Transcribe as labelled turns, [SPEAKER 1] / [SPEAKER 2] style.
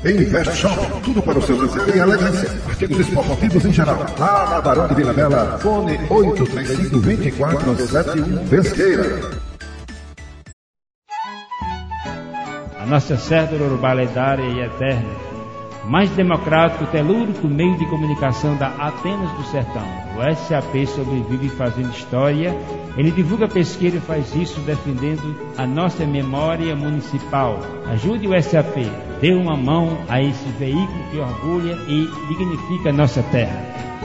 [SPEAKER 1] Invest Shop, tudo para o seu lazer e elegância. Artigos esportivos em geral. Lá na Barão de Vila Bela, fone 835-2471 Pesqueira.
[SPEAKER 2] A nossa cédula urbanedária e eterna, mais democrático, telúrico meio de comunicação da Atenas do Sertão. O SAP sobrevive fazendo história. Ele divulga Pesqueira e faz isso defendendo a nossa memória municipal. Ajude o SAP. Dê uma mão a esse veículo que orgulha e dignifica a nossa terra.